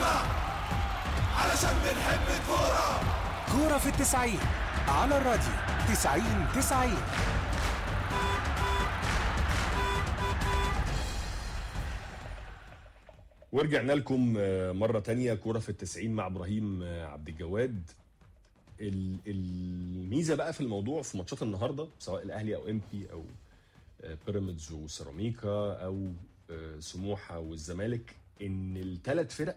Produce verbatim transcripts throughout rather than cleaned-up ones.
نسمع علشان بنحب الكورة. كورة في التسعين على الراديو تسعين تسعين. ورجعنا لكم مرة تانية كورة في التسعين مع إبراهيم عبد الجواد. الميزة بقى في الموضوع في ماتشات النهاردة سواء الأهلي أو إمبي أو بيراميدز وسيراميكا أو سموحة والزمالك إن الثلاث فرق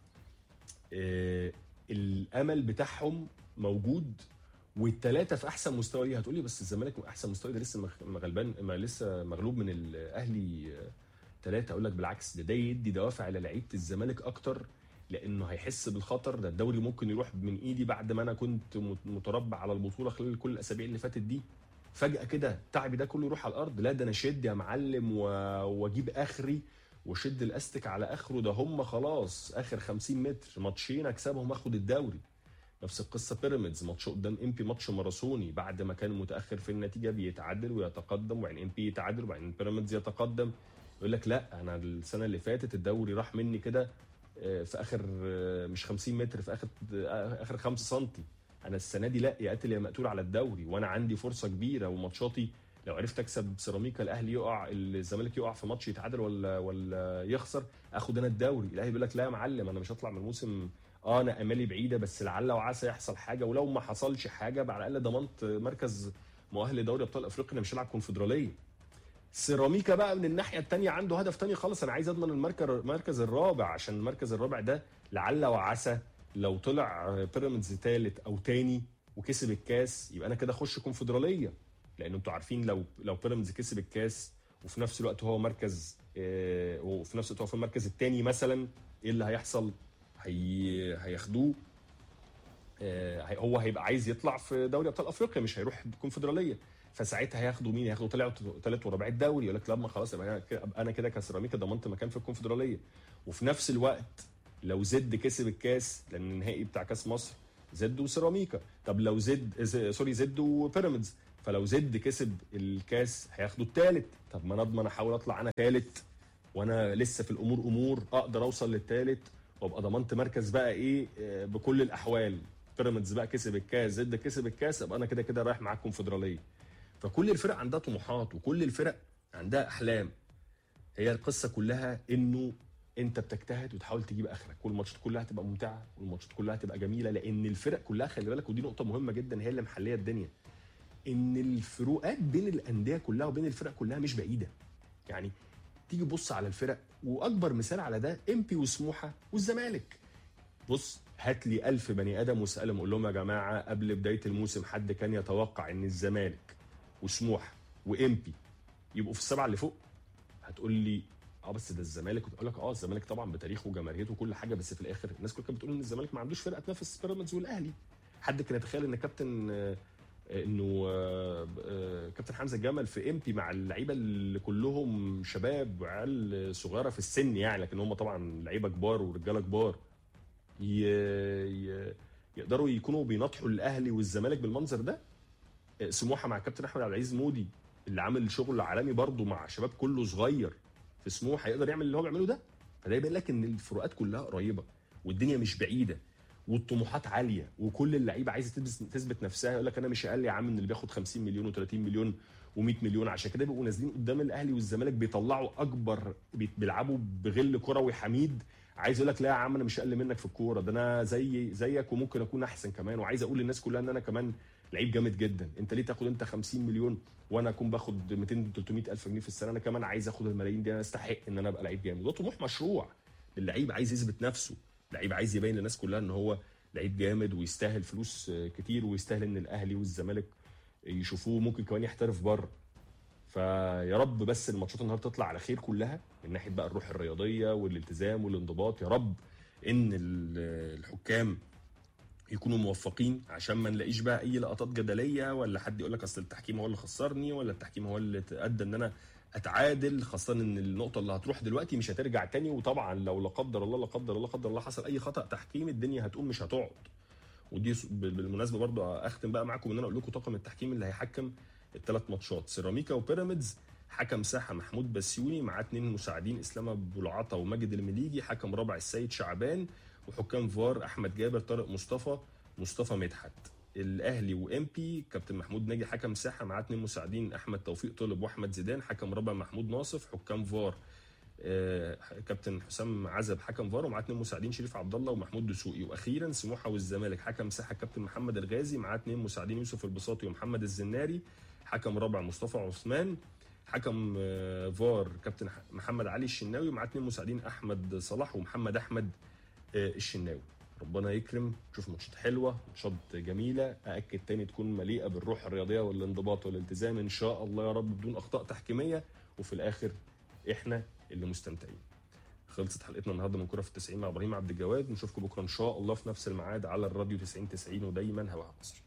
الأمل بتاعهم موجود والثلاثة في أحسن مستوى ليه. هتقولي بس الزمالك أحسن مستوى ده لسه مغلبان ما لسه مغلوب من الأهلي ثلاثة. أقول لك بالعكس، ده ده يدي دوافع للعيبة الزمالك أكتر لأنه هيحس بالخطر. ده الدوري ممكن يروح من إيدي بعد ما أنا كنت متربع على البطولة خلال كل الأسابيع اللي فاتت دي، فجأة كده تعبي ده كله يروح على الأرض. لا ده أنا شد يا معلم وأجيب آخري وشد الأستك على آخره. ده هم خلاص آخر خمسين متر ماتشين أكسبهم أخد الدوري. نفس القصة بيراميدز، ماتش قدام إمبي ماتش ماراثوني، بعد ما كان متأخر في النتيجة بيتعادل ويتقدم وبعدين إمبي يتعادل وبعدين بيراميدز يتقدم. يقول لك لا انا السنه اللي فاتت الدوري راح مني كده في اخر مش خمسين متر، في اخر اخر خمسة سنتي. انا السنه دي لا يا قاتل يا مقتول على الدوري وانا عندي فرصه كبيره. وماتشاتي لو عرفت اكسب سيراميكا، الاهلي يقع، الزمالك يقع في ماتش يتعادل ولا ولا يخسر، اخد انا الدوري. الاهلي بيقول لك لا يا معلم انا مش هطلع من الموسم، اه انا امالي بعيده بس لعل وعسى يحصل حاجه، ولو ما حصلش حاجه على الاقل ضمنت مركز مؤهل لدوري ابطال افريقيا. انا مش هلعب كونفدراليه. سيراميكا بقى من الناحيه الثانيه عنده هدف ثاني خالص، انا عايز اضمن المركز المركز الرابع، عشان المركز الرابع ده لعل وعسى لو طلع بيراميدز ثالث او ثاني وكسب الكاس يبقى انا كده اخش كونفدراليه. لان انتوا عارفين لو لو بيراميدز كسب الكاس وفي نفس الوقت هو مركز اه وفي نفس الوقت هو في المركز الثاني مثلا، ايه اللي هيحصل؟ هي هياخدوه. اه هو هيبقى عايز يطلع في دوري ابطال افريقيا، مش هيروح كونفدراليه. فساعتها هياخدوا مين؟ هياخدوا طلعوا ثالث ورابع الدوري. يقول لك لما خلاص يبقى انا كده كسيراميكا ضمنت مكان في الكونفدراليه. وفي نفس الوقت لو زد كسب الكاس، لان النهائي بتاع كاس مصر زد وسيراميكا، طب لو زد سوري زد وبيراميدز، فلو زد كسب الكاس هياخدوا الثالث. طب ما انا اضمن احاول اطلع انا ثالث وانا لسه في الامور امور اقدر اوصل للثالث وابقى ضمنت مركز بقى ايه بكل الاحوال. بيراميدز بقى كسب الكاس، زد كسب الكاس، ابقى انا كده كده رايح معاك كونفدراليه. فكل الفرق عندها طموحات وكل الفرق عندها احلام. هي القصه كلها انه انت بتجتهد وتحاول تجيب اخرك، والماتشات كلها هتبقى ممتعه والماتشات كلها هتبقى جميله، لان الفرق كلها خلي بالك ودي نقطه مهمه جدا هي اللي محليه الدنيا، ان الفروقات بين الانديه كلها وبين الفرق كلها مش بعيده. يعني تيجي تبص على الفرق، واكبر مثال على ده امبي وسموحه والزمالك. بص هات لي ألف بني ادم واسالهم قول لهم يا جماعه قبل بدايه الموسم حد كان يتوقع ان الزمالك وسموحه وامبي يبقوا في السبعه اللي فوق؟ هتقول لي اه بس ده الزمالك. وتقول لك اه الزمالك طبعا بتاريخه وجماهيرته وكل حاجه، بس في الاخر الناس كلها كانت بتقول ان الزمالك ما عندوش فرقه تنافس بيراميدز والاهلي. حد كان يتخيل ان كابتن انه كابتن حمزه الجمل في امبي مع اللعيبه اللي كلهم شباب وعيال صغيره في السن يعني، لكن هم طبعا لعيبه كبار ورجاله كبار يقدروا يكونوا بيناطحوا الاهلي والزمالك بالمنظر ده؟ سموحه مع كابتن احمد عبد العزيز مودي اللي عامل شغل عالمي برضه مع شباب كله صغير في سموحه هيقدر يعمل اللي هو بيعمله ده. فده يبين لك ان الفروقات كلها قريبه والدنيا مش بعيده والطموحات عاليه وكل اللعيبه عايزه تثبت نفسها. يقول لك انا مش اقل يا عم من اللي بياخد خمسين مليون و30 مليون و100 مليون. عشان كده بيبقوا نازلين قدام الاهلي والزمالك بيطلعوا اكبر، بيلعبوا بغل كروي حميد. عايز اقول لك لا يا عم انا مش اقل منك في الكوره، ده انا زي زيك وممكن اكون احسن كمان، وعايز اقول للناس كلها ان انا كمان لعيب جامد جدا. انت ليه تاخد انت خمسين مليون وانا اكون باخد مئتين ثلاثمية الف جنيه في السنه؟ انا كمان عايز اخد الملايين دي، انا استحق ان انا ابقى لعيب جامد. ده طموح مشروع اللعيب، عايز يثبت نفسه، لعيب عايز يبين للناس كلها ان هو لعيب جامد ويستاهل فلوس كتير ويستاهل ان الاهلي والزمالك يشوفوه، ممكن كمان يحترف بره. فيا رب بس الماتشات النهارده تطلع على خير كلها من ناحيه بقى الروح الرياضيه والالتزام والانضباط. يا رب ان الحكام يكونوا موفقين عشان ما نلاقيش بقى اي لقطات جدليه ولا حد يقول لك اصل التحكيم هو اللي خسرني ولا التحكيم هو اللي ادى ان انا اتعادل، خاصه ان النقطه اللي هتروح دلوقتي مش هترجع تاني. وطبعا لو لا قدر الله لا قدر الله لا قدر الله حصل اي خطا تحكيم الدنيا هتقوم مش هتقعد. ودي بالمناسبه برضو اختم بقى معاكم ان انا اقول لكم طاقم التحكيم اللي هيحكم الثلاث ماتشات سيراميكا وبيراميدز حكم ساحه محمود بسيوني، معاه اتنين مساعدين اسلام ابو العطا وماجد المليجي، حكم رابع السيد شعبان، وحكام فار احمد جابر، طارق مصطفى، مصطفى مدحت. الاهلي وام بي كابتن محمود ناجي حكم ساحه، معاه اتنين مساعدين احمد توفيق طلب واحمد زيدان، حكم رابع محمود ناصف، حكام فار آه كابتن حسام عزب حكم فار، ومعاه اتنين مساعدين شريف عبد الله ومحمود دسوقي. واخيرا سموحه والزمالك حكم ساحه كابتن محمد الغازي، معاه اتنين مساعدين يوسف البساطي ومحمد الزناري، حكم رابع مصطفى عثمان، حكم آه فار كابتن محمد علي الشناوي، ومعاه اتنين مساعدين احمد صلاح ومحمد احمد آه الشناوي. ربنا يكرم، نشوف ماتشات حلوه، ماتشات جميله، ااكد تاني تكون مليئه بالروح الرياضيه والانضباط والالتزام ان شاء الله يا رب، بدون اخطاء تحكيميه، وفي الاخر احنا اللي مستمتعين. خلصت حلقتنا النهارده من كره في التسعين مع ابراهيم عبد الجواد، نشوفكم بكره ان شاء الله في نفس الميعاد على الراديو تسعين تسعين، ودايما هواها مصر.